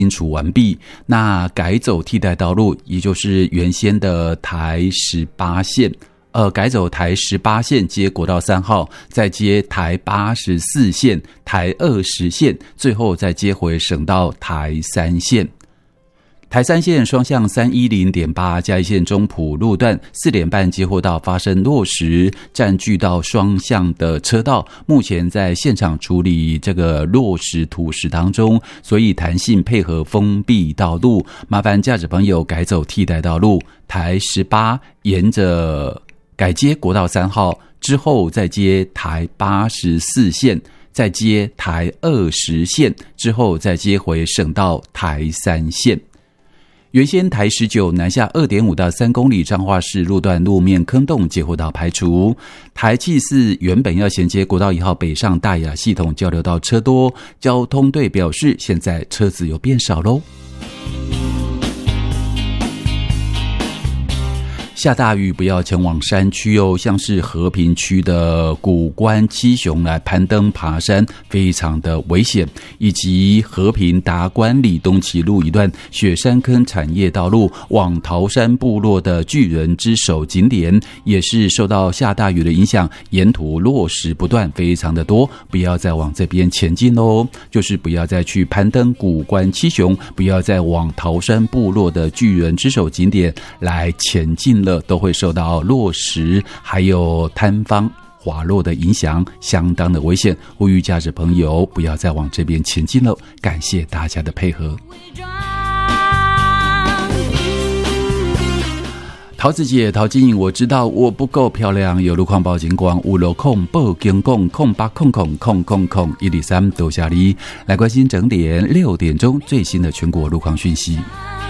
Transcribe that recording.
清除完毕，那改走替代道路，也就是原先的台18线，改走台18线接国道3号，再接台84线、台20线，最后再接回省道台3线。台3线双向 310.8 嘉义县中埔路段4点半接货道发生落石，占据到双向的车道，目前在现场处理这个落石土石当中，所以弹性配合封闭道路，麻烦驾驶朋友改走替代道路，台18沿着改接国道3号之后再接台84线，再接台20线，之后再接回省道台3线。原先台19南下 2.5 到3公里彰化市路段路面坑洞接货道排除，台74原本要衔接国道1号北上大雅系统交流道车多，交通队表示现在车子有变少咯。下大雨不要前往山区哦，像是和平区的谷关七雄来攀登爬山非常的危险，以及和平达观里东旗路一段雪山坑产业道路往桃山部落的巨人之手景点，也是受到下大雨的影响，沿途落石不断，非常的多，不要再往这边前进哦，就是不要再去攀登谷关七雄，不要再往桃山部落的巨人之手景点来前进了，都会受到落石还有坍方滑落的影响，相当的危险，呼吁驾驶朋友不要再往这边前进了，感谢大家的配合。桃子姐陶晶莹，我知道我不够漂亮，有路况报警广5楼控报警共0800000013，多下里来关心整点6点钟最新的全国路况讯息。